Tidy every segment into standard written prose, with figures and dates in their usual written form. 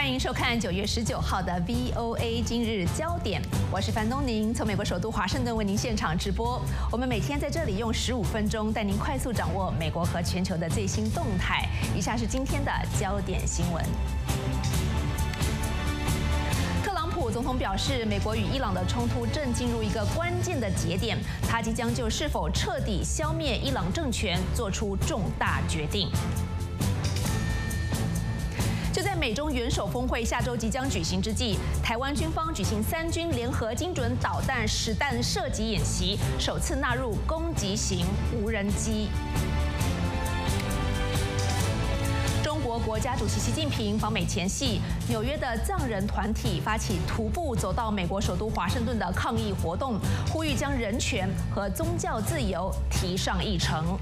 欢迎收看9月19号的 VOA 今日焦点，我是樊东宁，从美国首都华盛顿为您现场直播。我们每天在这里用15分钟带您快速掌握美国和全球的最新动态。以下是今天的焦点新闻。特朗普总统表示，美国与伊朗的冲突正进入一个关键的节点，他即将就是否彻底消灭伊朗政权做出重大决定。就在美中元首峰会下周即将举行之际，台湾军方举行3军联合精准导弹实弹射击演习，首次纳入攻击型无人机。中国国家主席习近平访美前夕，纽约的藏人团体发起徒步走到美国首都华盛顿的抗议活动，呼吁将人权和宗教自由提上议程。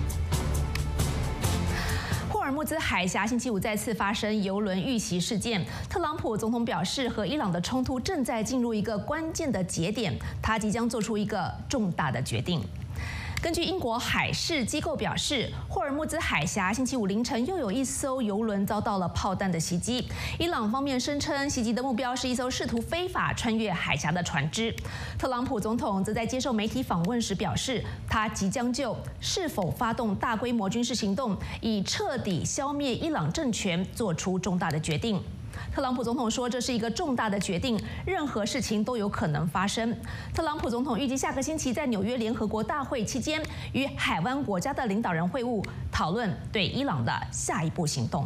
霍尔木兹海峡星期五再次发生邮轮遇袭事件，特朗普总统表示，和伊朗的冲突正在进入一个关键的节点，他即将做出一个重大的决定。根据英国海事机构表示，霍尔木兹海峡星期五凌晨又有一艘邮轮遭到了炮弹的袭击。伊朗方面声称，袭击的目标是一艘试图非法穿越海峡的船只。特朗普总统则在接受媒体访问时表示，他即将就是否发动大规模军事行动，以彻底消灭伊朗政权做出重大的决定。特朗普总统说，这是一个重大的决定，任何事情都有可能发生。特朗普总统预计下个星期在纽约联合国大会期间，与海湾国家的领导人会晤，讨论对伊朗的下一步行动。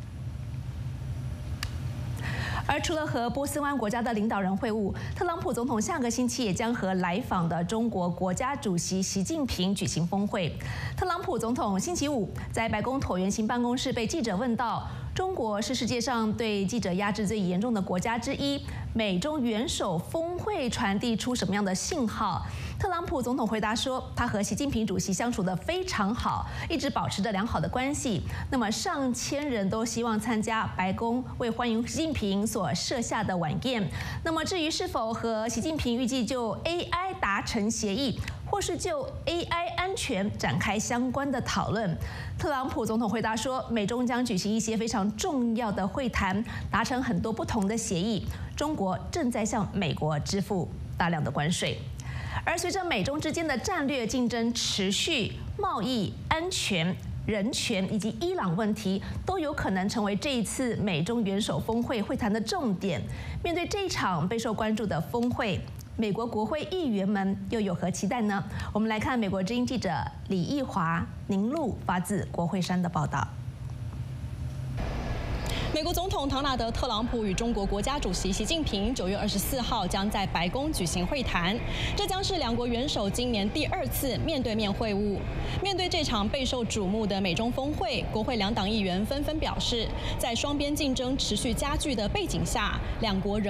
而除了和波斯湾国家的领导人会晤，特朗普总统下个星期也将和来访的中国国家主席习近平举行峰会。特朗普总统星期五在白宫椭圆形办公室被记者问到，中国是世界上对记者压制最严重的国家之一，美中元首峰会传递出什么样的信号？特朗普总统回答说，他和习近平主席相处得非常好，一直保持着良好的关系。那么上千人都希望参加白宫为欢迎习近平所设下的晚宴。那么至于是否和习近平预计就 AI 达成协议，或是就 AI 安全展开相关的讨论，特朗普总统回答说，美中将举行一些非常重要的会谈，达成很多不同的协议。中国正在向美国支付大量的关税。而随着美中之间的战略竞争持续，贸易、安全、人权以及伊朗问题都有可能成为这一次美中元首峰会会谈的重点。面对这一场备受关注的峰会，美国国会议员们又有何期待呢？我们来看美国之音记者李义华、宁路发自国会山的报道。 美国总统唐纳德·特朗普与中国国家主席习近平9月24号将在白宫举行会谈，这将是两国元首今年第2次面对面会晤。面对这场备受瞩目的美中峰会，国会两党议员纷纷表示，在双边竞争持续加剧的背景下，两国仍